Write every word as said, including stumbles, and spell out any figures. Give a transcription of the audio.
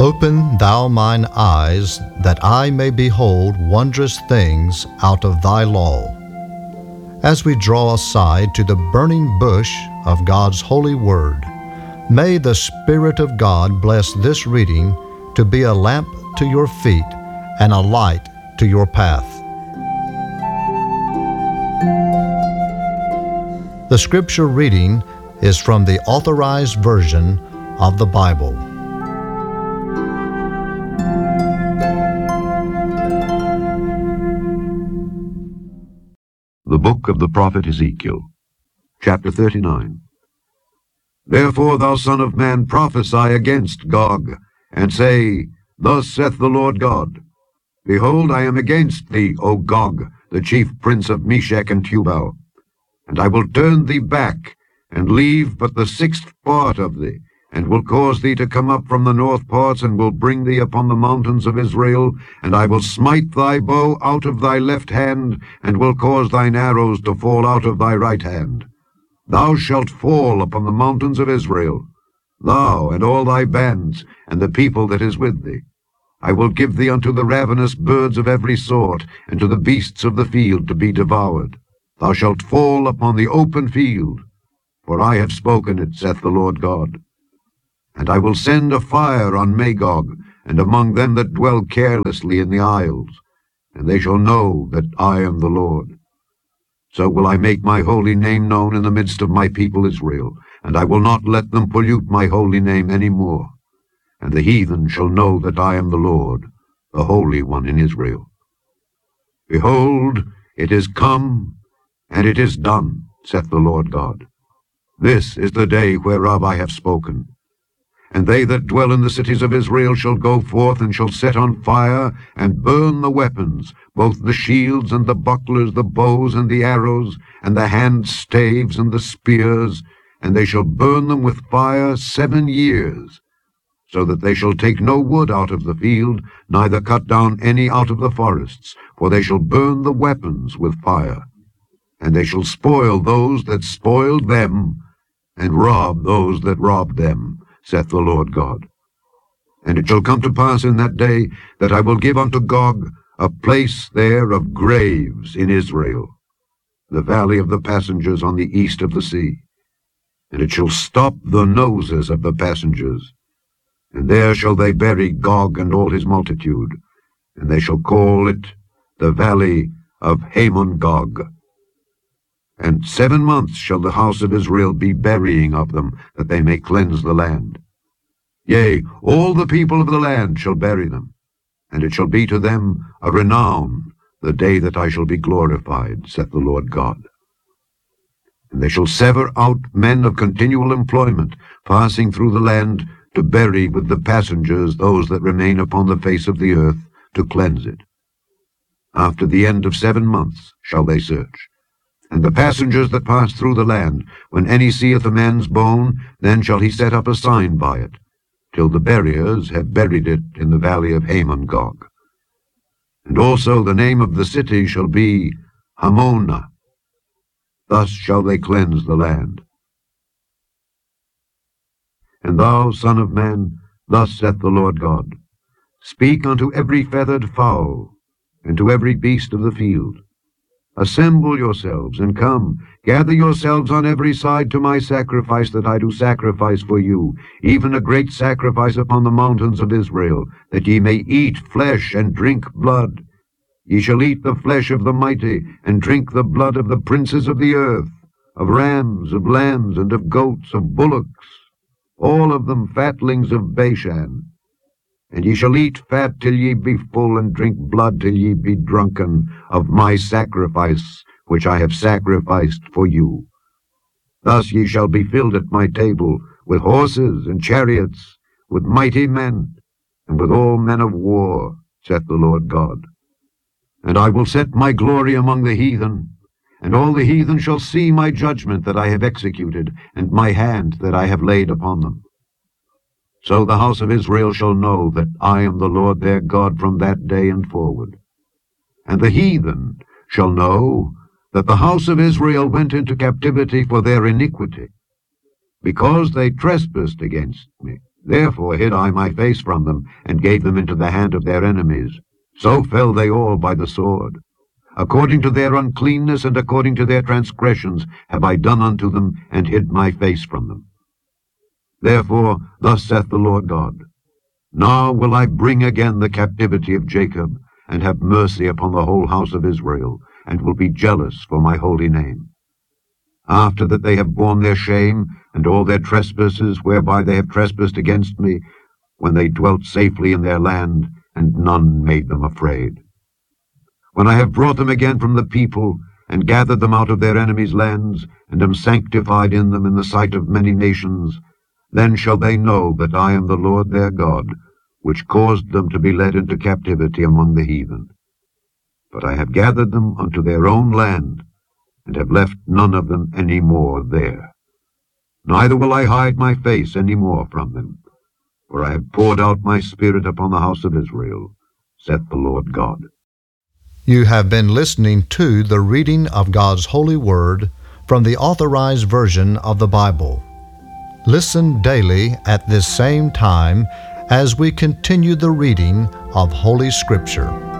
Open thou mine eyes, that I may behold wondrous things out of thy law. As we draw aside to the burning bush of God's holy word, may the Spirit of God bless this reading to be a lamp to your feet and a light to your path. The scripture reading is from the Authorized Version of the Bible. The book of the prophet Ezekiel, chapter thirty-nine. Therefore, thou son of man, prophesy against Gog, and say, Thus saith the Lord God, Behold, I am against thee, O Gog, the chief prince of Meshech and Tubal, and I will turn thee back, and leave but the sixth part of thee, and will cause thee to come up from the north parts, and will bring thee upon the mountains of Israel, and I will smite thy bow out of thy left hand, and will cause thine arrows to fall out of thy right hand. Thou shalt fall upon the mountains of Israel, thou and all thy bands, and the people that is with thee. I will give thee unto the ravenous birds of every sort, and to the beasts of the field to be devoured. Thou shalt fall upon the open field, for I have spoken it, saith the Lord God. And I will send a fire on Magog, and among them that dwell carelessly in the isles, and they shall know that I am the Lord. So will I make my holy name known in the midst of my people Israel, and I will not let them pollute my holy name any more. And the heathen shall know that I am the Lord, the Holy One in Israel. Behold, it is come, and it is done, saith the Lord God. This is the day whereof I have spoken. And they that dwell in the cities of Israel shall go forth, and shall set on fire, and burn the weapons, both the shields and the bucklers, the bows and the arrows, and the hand staves and the spears, and they shall burn them with fire seven years, so that they shall take no wood out of the field, neither cut down any out of the forests, for they shall burn the weapons with fire. And they shall spoil those that spoiled them, and rob those that robbed them, saith the Lord God. And it shall come to pass in that day that I will give unto Gog a place there of graves in Israel, the valley of the passengers on the east of the sea. And it shall stop the noses of the passengers, and there shall they bury Gog and all his multitude, and they shall call it the valley of Hamon-Gog. And seven months shall the house of Israel be burying of them, that they may cleanse the land. Yea, all the people of the land shall bury them, and it shall be to them a renown the day that I shall be glorified, saith the Lord God. And they shall sever out men of continual employment, passing through the land, to bury with the passengers those that remain upon the face of the earth, to cleanse it. After the end of seven months shall they search. And the passengers that pass through the land, when any seeth a man's bone, then shall he set up a sign by it, till the buriers have buried it in the valley of Hamon-Gog. And also the name of the city shall be Hamona. Thus shall they cleanse the land. And thou, son of man, thus saith the Lord God, Speak unto every feathered fowl, and to every beast of the field, Assemble yourselves, and come, gather yourselves on every side to my sacrifice that I do sacrifice for you, even a great sacrifice upon the mountains of Israel, that ye may eat flesh and drink blood. Ye shall eat the flesh of the mighty, and drink the blood of the princes of the earth, of rams, of lambs, and of goats, of bullocks, all of them fatlings of Bashan. And ye shall eat fat till ye be full, and drink blood till ye be drunken, of my sacrifice which I have sacrificed for you. Thus ye shall be filled at my table, with horses and chariots, with mighty men, and with all men of war, saith the Lord God. And I will set my glory among the heathen, and all the heathen shall see my judgment that I have executed, and my hand that I have laid upon them. So the house of Israel shall know that I am the Lord their God from that day and forward. And the heathen shall know that the house of Israel went into captivity for their iniquity, because they trespassed against me, Therefore hid I my face from them, and gave them into the hand of their enemies. So fell they all by the sword. According to their uncleanness and according to their transgressions have I done unto them, and hid my face from them. Therefore thus saith the Lord God, Now will I bring again the captivity of Jacob, and have mercy upon the whole house of Israel, and will be jealous for my holy name. After that they have borne their shame, and all their trespasses whereby they have trespassed against me, when they dwelt safely in their land, and none made them afraid. When I have brought them again from the people, and gathered them out of their enemies' lands, and am sanctified in them in the sight of many nations, then shall they know that I am the Lord their God, which caused them to be led into captivity among the heathen. But I have gathered them unto their own land, and have left none of them any more there. Neither will I hide my face any more from them, for I have poured out my Spirit upon the house of Israel, saith the Lord God. You have been listening to the reading of God's holy word from the Authorized Version of the Bible. Listen daily at this same time as we continue the reading of Holy Scripture.